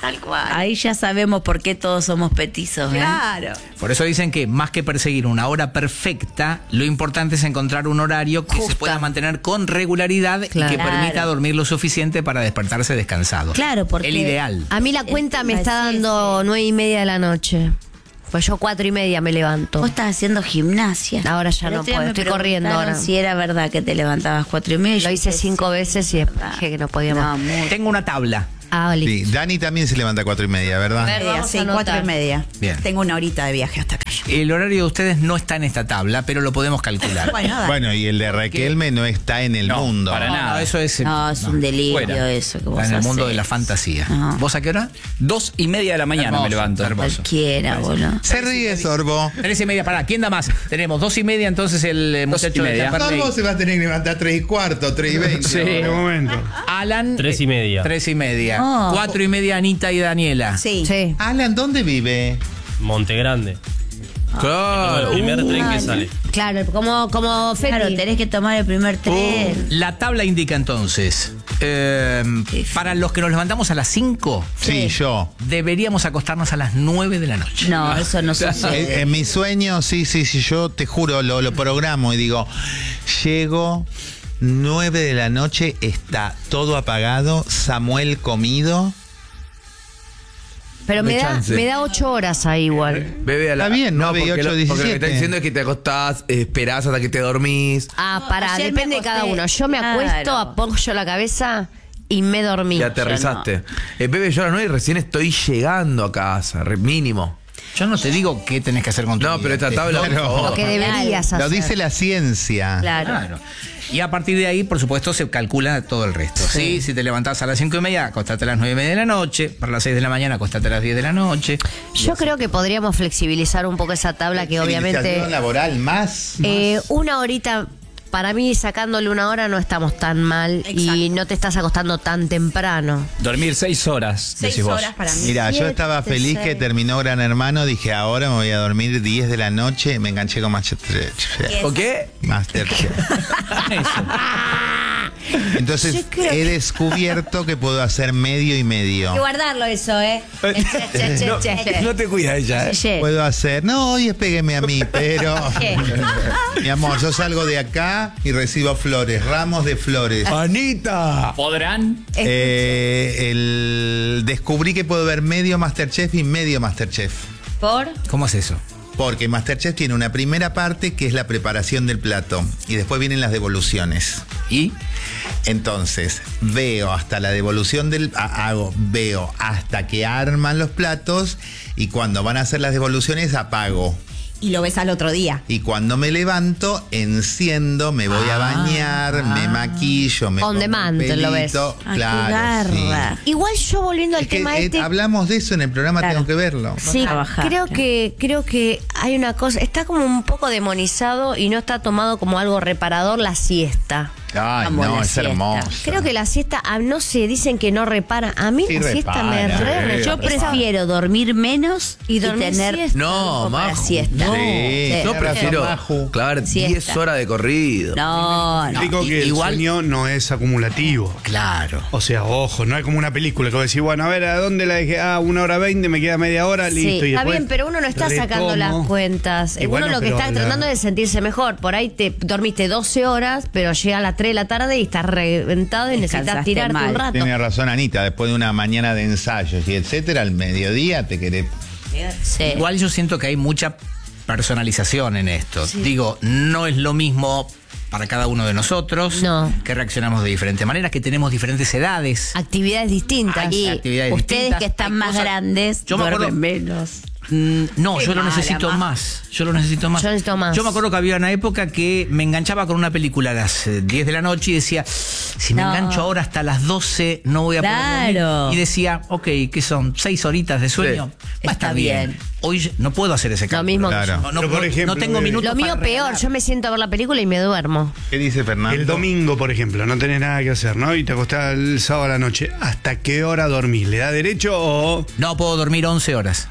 Tal cual. Ahí ya sabemos por qué todos somos petizos. Claro. Por eso dicen que más que perseguir una hora perfecta, lo importante es encontrar un horario que se pueda mantener con regularidad y que permita dormir lo suficiente para despertarse descansado. Claro, porque el ideal. A mí la cuenta me está dando 9:30 de la noche. Pues yo 4:30 me levanto. Vos estás haciendo gimnasia. Ahora ya El no otro día puedo, me estoy corriendo ahora. Si era verdad que te levantabas 4:30. Lo hice 5 veces y después dije que no podía más. Tengo una tabla. Sí, Dani también se levanta a 4:30, ¿verdad? Sí, 4:30. Bien. Tengo una horita de viaje hasta acá. El horario de ustedes no está en esta tabla, pero lo podemos calcular. Bueno, y el de Raquelme no está en el mundo. Para nada. Eso es, No, es un delirio fuera. eso que vos Está en el mundo hacés. de la fantasía. No. ¿Vos a qué hora? 2:30 de la mañana me levanto. Cualquiera, boludo. Se ríe, Sorbo. 3:30, pará, ¿quién da más? Tenemos 2:30, entonces el muchacho de Champerley. Sorbo se va a tener que levantar 3:15, 3:20. Sí. En un momento. Alan. 3:30. 3:30. Oh. 4:30, Anita y Daniela. Sí. Alan, ¿dónde vive? Montegrande. Claro. El primer tren que sale. Claro, como Feti. Claro, tenés que tomar el primer tren. La tabla indica entonces, para los que nos levantamos a las 5, Sí, yo. deberíamos acostarnos a las 9 de la noche. No, eso no sucede. En mi sueño, sí, yo te juro, lo programo y digo, llego, 9 de la noche, está todo apagado, Samuel comido. Pero me chance. da 8 horas ahí igual. Bebe a la... Está bien, no, 9 y porque 8, lo que 17. está diciendo es que te acostás, esperás hasta que te dormís. Pará, ayer depende me de cada acosté- uno. Yo me acuesto, Claro. apoyo la cabeza y me dormí. Y aterrizaste. Bebe, yo a las 9 recién estoy llegando a casa, mínimo. Yo no te digo qué tenés que hacer con tu No, vida. pero esta tabla, por Claro. favor. Lo que deberías hacer. Lo dice la ciencia. Claro. Y a partir de ahí, por supuesto, se calcula todo el resto. ¿sí? Si te levantás a las 5:30, acostate a las 9:30 de la noche. Para las 6 de la mañana, acostate a las 10 de la noche. Yo creo que podríamos flexibilizar un poco esa tabla que obviamente Flexibilización laboral más. una horita, para mí sacándole una hora no estamos tan mal y no te estás acostando tan temprano. Dormir 6 horas, 6 decís vos. horas para mí. Mira, yo estaba feliz que terminó Gran Hermano, dije ahora me voy a dormir 10 de la noche, me enganché con Masterchef. ¿Por qué? Masterchef. Entonces Yo creo he descubierto que puedo hacer medio y medio. Hay que guardarlo eso, No te cuidas ella, Puedo hacer, no, hoy pégueme a mí, pero ¿Qué? mi amor, yo salgo de acá y recibo flores, ramos de flores. ¡Anita! ¿Podrán? Descubrí que puedo ver medio Masterchef y medio Masterchef. ¿Por? ¿Cómo es eso? Porque Masterchef tiene una primera parte que es la preparación del plato y después vienen las devoluciones. ¿Y? Entonces, veo hasta la devolución veo hasta que arman los platos y cuando van a hacer las devoluciones apago. Y lo ves al otro día. Y cuando me levanto, enciendo, me voy a bañar, me maquillo, me On pongo demand, un lo ves. pelito. Ay, qué Claro, sí. garra. Igual yo volviendo al Es que, tema hablamos de eso en el programa, Claro. tengo que verlo. Sí, trabajar, creo que hay una cosa, está como un poco demonizado y no está tomado como algo reparador la siesta. Ay, Amo no, la es siesta. hermoso. Creo que la siesta, no sé, dicen que no repara. A mí Sí, la siesta me repara, Yo prefiero dormir menos y dormir tener siesta. No, tiempo para Maju. siesta. No. Sí. Yo Tenés prefiero razón, Maju. clavar Siesta. 10 horas de corrido. No, no. Digo que igual- el sueño no es acumulativo. Claro. O sea, ojo, no es como una película que vos decís, bueno, a ver, ¿a dónde la dejé? 1:20, me queda media hora, Sí, listo. Y está después bien, pero uno no está sacando retomo. las cuentas. Y bueno, Uno lo que pero está tratando es sentirse mejor. Por ahí te dormiste 12 horas, pero llega a las 3 de la tarde y estás reventado y necesitas Descansaste tirarte mal. un rato. Tiene razón Anita, después de una mañana de ensayos y etcétera, al mediodía te querés. Sí. Igual yo siento que hay mucha personalización en esto. Digo, no es lo mismo para cada uno de nosotros, que reaccionamos de diferentes maneras, que tenemos diferentes edades. Actividades distintas. Y actividades ustedes distintas, que están hay más cosas- grandes, Yo me acuerdo- duermen menos. No, Qué yo lo mala, necesito ma. más. Yo lo necesito más. Yo necesito más. Yo me acuerdo que había una época que me enganchaba con una película a las 10 de la noche y decía, si me No. engancho ahora hasta las 12 no voy a poder Claro. dormir. Y decía, ok, que son 6 horitas de sueño. Va a Está estar bien. bien. Hoy no puedo hacer ese cambio. mismo que Claro. No, no, Pero, por no- ejemplo, no tengo minutos Lo mío para peor, regalar. yo me siento a ver la película y me duermo. ¿Qué dice Fernando? El domingo, por ejemplo, no tenés nada que hacer, ¿no? Y te acostás el sábado a la noche. ¿Hasta qué hora dormís? ¿Le da derecho o...? No puedo dormir 11 horas.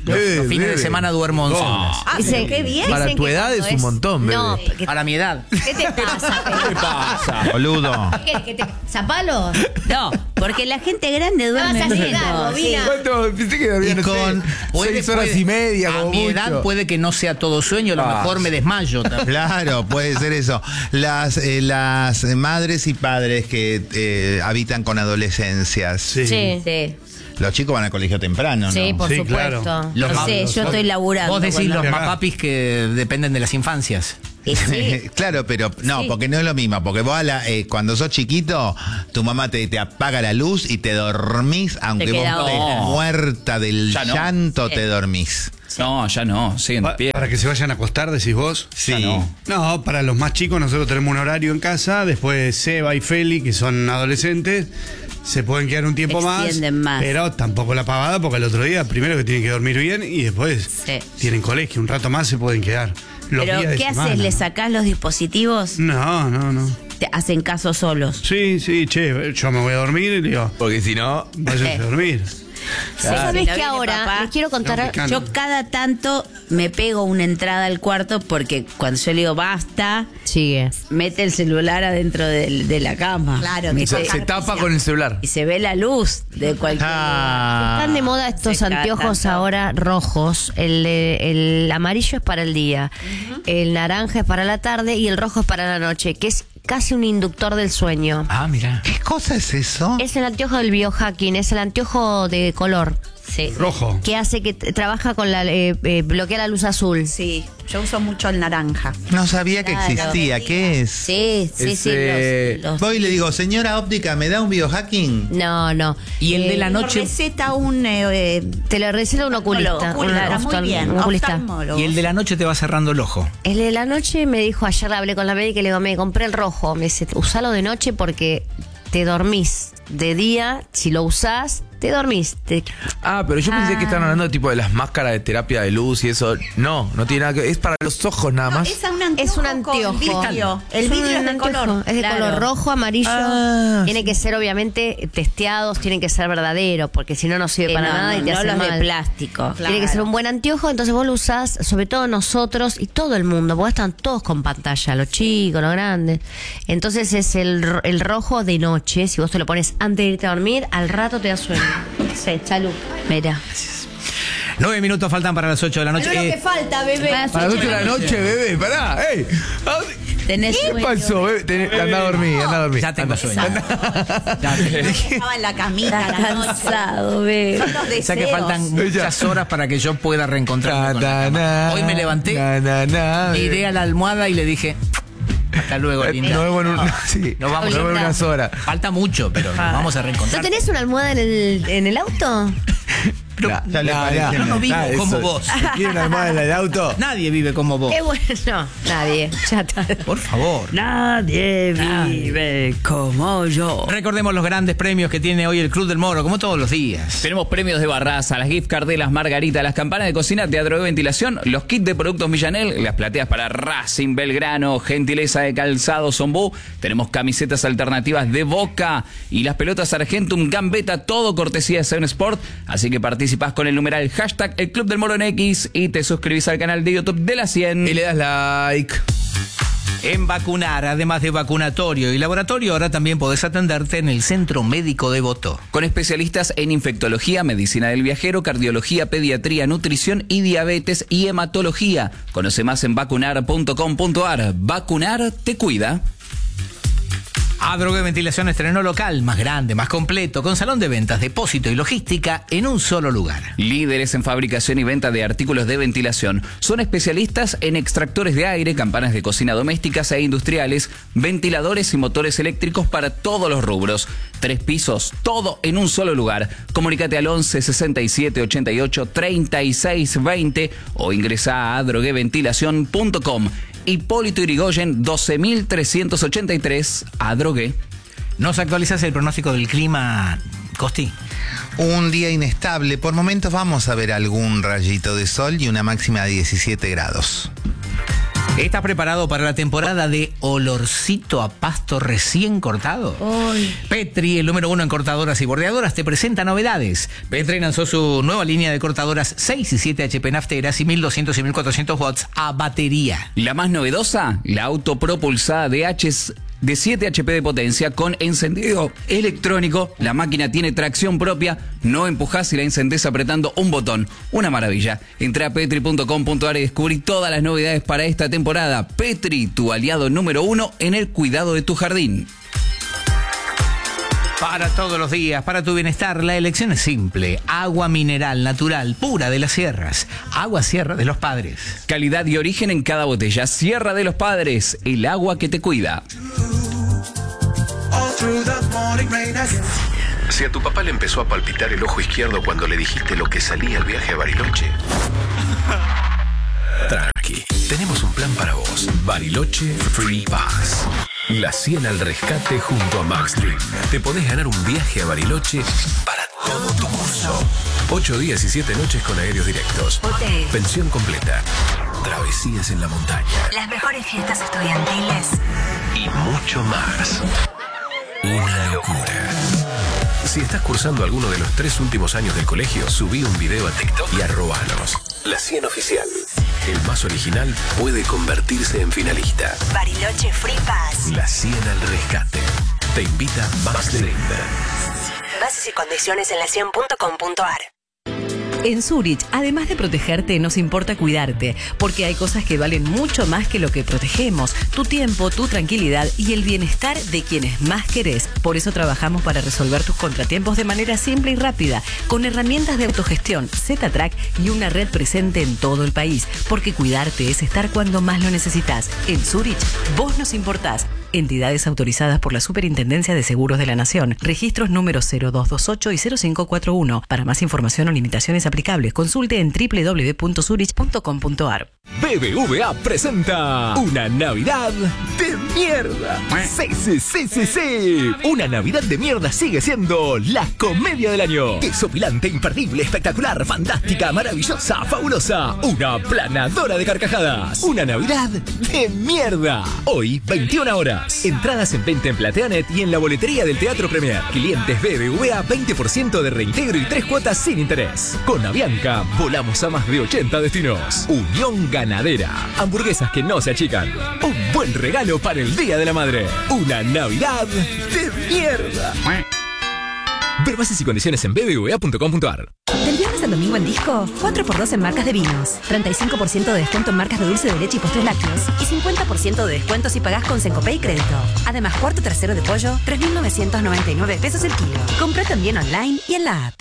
Los fines de semana duermo 11 horas. Dicen, qué bien. Para tu edad es un montón, bebé. No, Para mi edad. ¿qué te pasa? ¿Qué pasa? Boludo. ¿Qué ¿Zapalos? No, porque la gente grande duerme vas a llegar, menos. bobina. ¿Cuánto? Pensé que dormía, Y no sé, con 6 horas y media, A como mi mucho. edad puede que no sea todo sueño, a lo mejor me desmayo. Claro, puede ser eso. Las madres y padres que habitan con adolescencias. Sí. Los chicos van al colegio temprano, ¿no? Sí, por Sí, supuesto. claro. No sé, yo estoy laburando. Vos decís con los los- mapapis que dependen de las infancias. Sí. Claro, pero no, Sí. porque no es lo mismo. Porque vos cuando sos chiquito, tu mamá te apaga la luz y te dormís, aunque vos queda estés dormido. muerta del Ya no. llanto, te dormís. No, ya no, siguen de pie. Para que se vayan a acostar, decís vos. Sí. No, para los más chicos nosotros tenemos un horario en casa, después Seba y Feli, que son adolescentes, se pueden quedar un tiempo Extienden más. pero tampoco la pavada, porque el otro día primero que tienen que dormir bien y después Sí. tienen colegio, un rato más se pueden quedar. Los Pero, días de ¿qué haces? semana, ¿Le ¿no? sacás los dispositivos? No. Te hacen caso solos. Sí, che, yo me voy a dormir y le digo, Porque si no. váyanse a dormir. ¿Sabes Si no que viene ahora papá, les quiero contar? yo cada tanto me pego una entrada al cuarto porque cuando yo le digo basta, Sigue. mete el celular adentro de la cama. Claro, Mete- Se tapa con el celular. y se ve la luz de cualquier Están de moda estos Se cada anteojos tanto. ahora rojos. El amarillo es para el día, el naranja es para la tarde y el rojo es para la noche, que es casi un inductor del sueño. Ah, mira. ¿Qué cosa es eso? Es el anteojo del biohacking, es el anteojo de color. Sí. Rojo. Que hace que trabaja con la bloquea la luz azul. Sí, yo uso mucho el naranja. No sabía que Claro. existía. ¿Qué es? Sí. Voy y le digo, señora óptica, ¿me da un biohacking? No. Y el de la Lo noche. receta un Te lo receta un oculista. Claro, muy bien. Un oculista. oftalmólogo. Y el de la noche te va cerrando el ojo. El de la noche me dijo, ayer le hablé con la médica y le digo, me compré el rojo. Me dice, usalo de noche porque te dormís. De día, si lo usás, te dormís. Ah, pero yo pensé que estaban hablando tipo de las máscaras de terapia de luz y eso. No tiene nada que ver. Es para los ojos nada más. Es un anteojo. Es un anteojo. Con vidrio. El Es vidrio un es de anteojo. color. Es de Claro. color rojo, amarillo. Ah, Tiene que ser obviamente testeados, tienen que ser verdaderos, porque si no, no sirve para nada y te no hace los mal. de plástico. Tiene que ser un buen anteojo, entonces vos lo usás, sobre todo nosotros y todo el mundo, porque están todos con pantalla, los chicos, los grandes. Entonces es el rojo de noche, si vos te lo pones antes de irte a dormir, al rato te da sueño. Sí, salud. Mira. 9 minutos faltan para las 8 de la noche. Pero lo que falta, bebé. Para las 8 de la noche, bebé, pará. ¡Ey! ¿A dónde- Tenés ¿Qué sueño. pasó, bebé? Anda a dormir. Ya tengo sueño. Estaba en la camita Está a la noche. cansado, bebé. Son los O sea deseos. que faltan muchas horas para que yo pueda reencontrarme con la cama. Hoy me levanté, miré a la almohada y le dije, hasta luego, linda. Nos vemos en sí, Nos vamos nos vemos en unas horas. Falta mucho, pero nos vamos a ¿No reencontrar. tenés una almohada en el auto? Ya le parece, yo no vivo nada, como eso. vos. ¿Quiere una almohada en el auto? Nadie vive como vos. Qué bueno, nadie. Ya está. Por favor. Nadie vive como yo. Recordemos los grandes premios que tiene hoy el Club del Moro, como todos los días. Tenemos premios de Barraza, las gift cards de las Margaritas, las campanas de cocina, teatro de ventilación, los kits de productos Millanel, las plateas para Racing, Belgrano, gentileza de calzado Zombú. Tenemos camisetas alternativas de Boca y las pelotas Argentum Gambetta, todo cortesía de Seven Sport. Así que participás con el numeral hashtag el Club del Moro en X y te suscribís al canal de YouTube de la 100. Y le das like. En Vacunar, además de vacunatorio y laboratorio, ahora también podés atenderte en el Centro Médico de Botó. Con especialistas en infectología, medicina del viajero, cardiología, pediatría, nutrición y diabetes y hematología. Conoce más en vacunar.com.ar. Vacunar te cuida. Adrogué Ventilación estrenó local, más grande, más completo, con salón de ventas, depósito y logística en un solo lugar. Líderes en fabricación y venta de artículos de ventilación. Son especialistas en extractores de aire, campanas de cocina domésticas e industriales, ventiladores y motores eléctricos para todos los rubros. 3 pisos, todo en un solo lugar. Comunícate al 11 67 88 36 20 o ingresa a adrogueventilación.com. Hipólito Yrigoyen 12383, Adrogué. ¿Nos actualizas el pronóstico del clima, Costi? Un día inestable. Por momentos vamos a ver algún rayito de sol y una máxima de 17 grados. ¿Estás preparado para la temporada de olorcito a pasto recién cortado? Uy. Petri, el número 1 en cortadoras y bordeadoras, te presenta novedades. Petri lanzó su nueva línea de cortadoras 6 y 7 HP nafteras y 1200 y 1400 watts a batería. La más novedosa, la autopropulsada de 7 HP de potencia con encendido electrónico. La máquina tiene tracción propia, no empujás y la encendés apretando un botón. Una maravilla. Entrá a petri.com.ar y descubrí todas las novedades para esta temporada. Petri, tu aliado número 1 en el cuidado de tu jardín. Para todos los días, para tu bienestar, la elección es simple. Agua mineral, natural, pura de las sierras. Agua Sierra de los Padres. Calidad y origen en cada botella. Sierra de los Padres, el agua que te cuida. Si a tu papá le empezó a palpitar el ojo izquierdo cuando le dijiste lo que salía el viaje a Bariloche, tranqui, tenemos un plan para vos. Bariloche Free Pass. La 100 al rescate junto a Max Dream. Te podés ganar un viaje a Bariloche para todo tu curso. 8 días y 7 noches con aéreos directos. Hotel. Pensión completa. Travesías en la montaña. Las mejores fiestas estudiantiles. Y mucho más. Una locura. Si estás cursando alguno de los 3 últimos años del colegio, subí un video a TikTok y arrobanos. La 100 oficial. El más original puede convertirse en finalista. Bariloche Free Pass. La 100 al rescate. Te invita Max Dream. Bases y condiciones en la100.com.ar. En Zurich, además de protegerte, nos importa cuidarte, porque hay cosas que valen mucho más que lo que protegemos: tu tiempo, tu tranquilidad y el bienestar de quienes más querés. Por eso trabajamos para resolver tus contratiempos de manera simple y rápida, con herramientas de autogestión, Z-Track y una red presente en todo el país, porque cuidarte es estar cuando más lo necesitas. En Zurich, vos nos importás. Entidades autorizadas por la Superintendencia de Seguros de la Nación. Registros números 0228 y 0541. Para más información o limitaciones aplicables, consulte en www.zurich.com.ar. BBVA presenta una Navidad de mierda. Sí. Una Navidad de mierda sigue siendo la comedia del año. Desopilante, imperdible, espectacular, fantástica, maravillosa, fabulosa. Una planadora de carcajadas. Una Navidad de mierda. Hoy, 21 horas. Entradas en venta en Plateanet y en la boletería del Teatro Premier. Clientes BBVA, 20% de reintegro y 3 cuotas sin interés. Con Avianca, volamos a más de 80 destinos. Unión Ganadera. Hamburguesas que no se achican. Un buen regalo para el Día de la Madre. Una Navidad de mierda. Ver bases y condiciones en bbva.com.ar. Del viernes al domingo en Disco, 4x2 en marcas de vinos, 35% de descuento en marcas de dulce de leche y postres lácteos y 50% de descuento si pagás con Sencopay y crédito. Además, cuarto trasero de pollo, 3.999 pesos el kilo. Compra también online y en la app.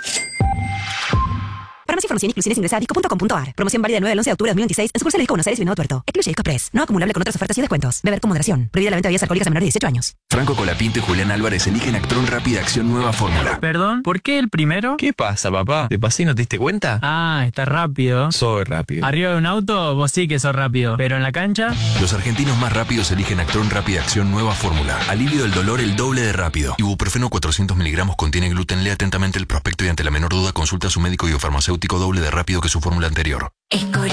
Para más información y exclusiones ingresa a disco.com.ar. Promoción válida del 9 al 11 de octubre de 2026 en sucursales Disco Buenos Aires y Venado Tuerto. Excluye Disco Express. No acumulable con otras ofertas y descuentos. Beber con moderación. Prohibida la venta de bebidas alcohólicas a menores de 18 años. Franco Colapinto y Julián Álvarez eligen Actron Rápida Acción Nueva Fórmula. ¿Perdón? ¿Por qué el primero? ¿Qué pasa, papá? ¿Te pasé y no te diste cuenta? Ah, está rápido. Soy rápido. Arriba de un auto, vos sí que sos rápido. Pero en la cancha... Los argentinos más rápidos eligen Actron Rápida Acción Nueva Fórmula. Alivio del dolor el doble de rápido. Ibuprofeno 400 miligramos contiene gluten. Lee atentamente el prospecto y ante la menor duda consulta a su médico y o farmacéutico doble de rápido que su fórmula anterior.